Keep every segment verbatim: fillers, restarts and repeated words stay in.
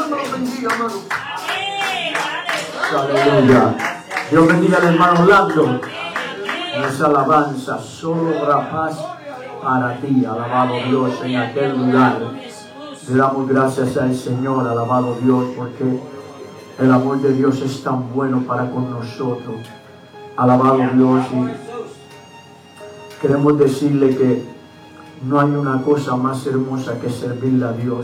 me lo bendiga, hermano. Aleluya. Dios bendiga al hermano Orlando. Esa alabanza solo habrá paz para ti. Alabado Dios en aquel lugar. Le damos gracias al Señor, alabado Dios, porque el amor de Dios es tan bueno para con nosotros. Alabado Dios. Y queremos decirle que no hay una cosa más hermosa que servirle a Dios.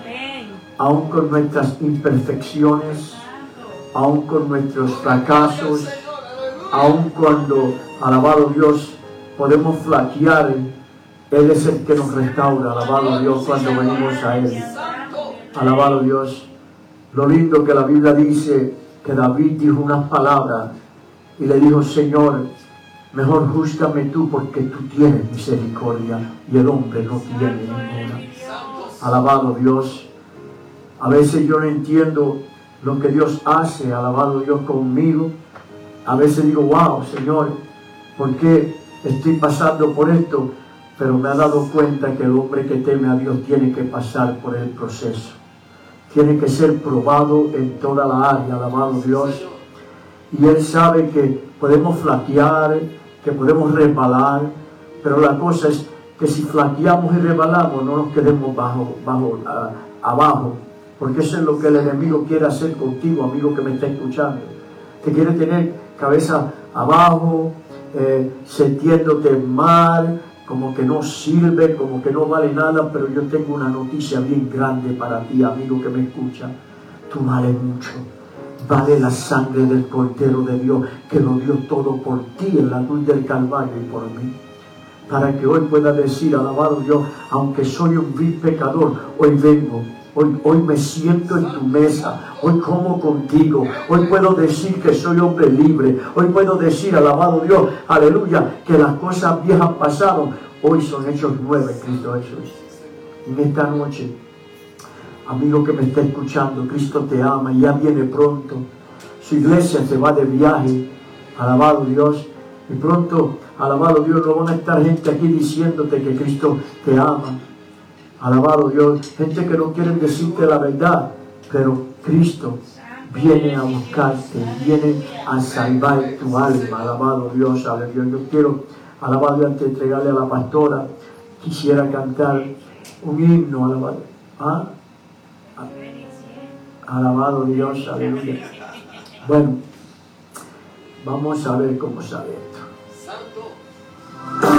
Aún con nuestras imperfecciones, aún con nuestros fracasos, aún cuando, alabado Dios, podemos flaquear, Él es el que nos restaura, alabado Dios, cuando venimos a Él. Alabado Dios. Lo lindo que la Biblia dice, que David dijo unas palabras y le dijo, Señor, mejor júzgame tú porque tú tienes misericordia y el hombre no tiene ninguna. Alabado Dios. A veces yo no entiendo lo que Dios hace, alabado Dios, conmigo. A veces digo, wow, Señor, ¿por qué estoy pasando por esto? Pero me he dado cuenta que el hombre que teme a Dios tiene que pasar por el proceso. Tiene que ser probado en toda la área, alabado Dios. Y Él sabe que podemos flaquear, que podemos resbalar, pero la cosa es que si flaqueamos y resbalamos, no nos quedemos bajo, bajo, uh, abajo. Porque eso es lo que el enemigo quiere hacer contigo, amigo que me está escuchando. Te quiere tener cabeza abajo, eh, sintiéndote mal, como que no sirve, como que no vale nada. Pero yo tengo una noticia bien grande para ti, amigo que me escucha. Tú vales mucho. Vale la sangre del Cordero de Dios, que lo dio todo por ti en la cruz del Calvario y por mí. Para que hoy pueda decir, alabado Dios, aunque soy un vil pecador, hoy vengo. Hoy, hoy me siento en tu mesa, hoy como contigo, hoy puedo decir que soy hombre libre, hoy puedo decir, alabado Dios, aleluya, que las cosas viejas pasaron, hoy son hechos nuevos, Cristo Jesús. En esta noche, amigo que me está escuchando, Cristo te ama y ya viene pronto. Su iglesia se va de viaje, alabado Dios, y pronto, alabado Dios, no van a estar gente aquí diciéndote que Cristo te ama. Alabado Dios, gente que no quieren decirte la verdad, pero Cristo viene a buscarte, viene a salvar tu alma. Alabado Dios, aleluya. Yo quiero, alabado Dios, antes de entregarle a la pastora, quisiera cantar un himno, alabado. ¿Ah? Alabado Dios, aleluya. Bueno, vamos a ver cómo sale.